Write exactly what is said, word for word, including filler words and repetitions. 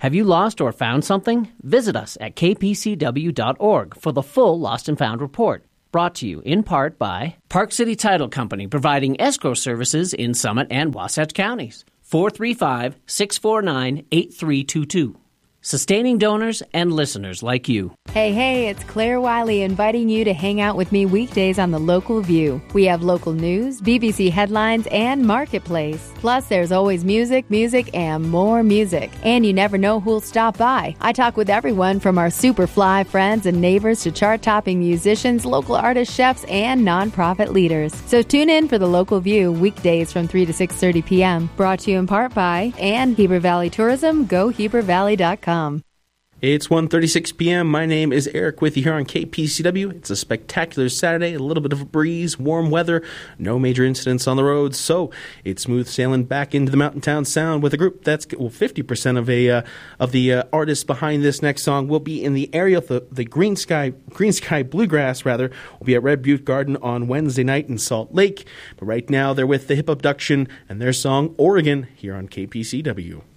Have you lost or found something? Visit us at k p c w dot org for the full Lost and Found report. Brought to you in part by Park City Title Company, providing escrow services in Summit and Wasatch counties. four three five, six four nine, eight three two two. Sustaining donors and listeners like you. Hey, hey, it's Claire Wiley inviting you to hang out with me weekdays on The Local View. We have local news, B B C headlines, and Marketplace. Plus, there's always music, music, and more music. And you never know who'll stop by. I talk with everyone from our super fly friends and neighbors to chart-topping musicians, local artists, chefs, and nonprofit leaders. So tune in for The Local View weekdays from three to six thirty p.m. Brought to you in part by and Heber Valley Tourism, go heber valley dot com. It's one thirty-six p.m. My name is Eric with you here on K P C W. It's a spectacular Saturday, a little bit of a breeze, warm weather, no major incidents on the roads, so it's smooth sailing back into the Mountain Town sound with a group that's, well, fifty percent of a uh, of the uh, artists behind this next song will be in the area of the, the Green Sky Green Sky Bluegrass, rather, will be at Red Butte Garden on Wednesday night in Salt Lake. But right now they're with the Hip Abduction and their song Oregon here on K P C W.